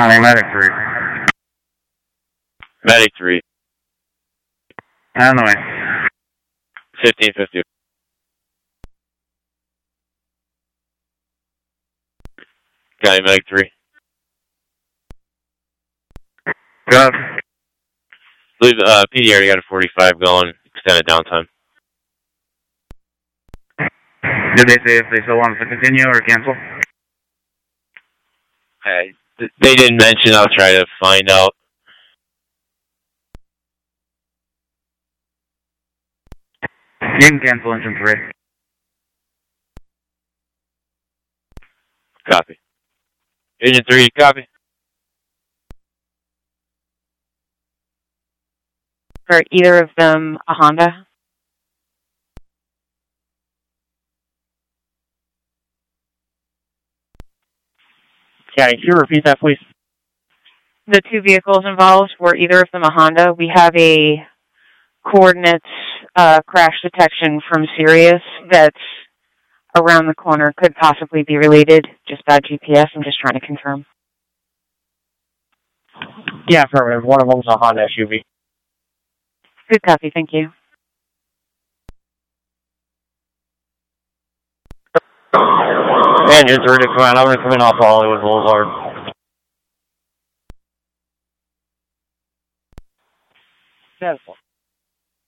County Medic 3. Medic 3. On the way. 1550. County Medic 3. Go. Believe PD already got a 45 going, extended downtime. Did they say if they still want us to continue or cancel? They didn't mention. I'll try to find out. You can cancel engine 3. Copy. Engine 3, copy. Are either of them a Honda? Yeah, can you repeat that, please? The two vehicles involved, were either of them a Honda? We have a coordinates crash detection from Sirius that's around the corner. Could possibly be related. Just bad GPS. I'm just trying to confirm. Yeah, affirmative. One of them's a Honda SUV. Good copy. Thank you. Engine 3 to command. I'm going to come in off Hollywood Boulevard. Cancel.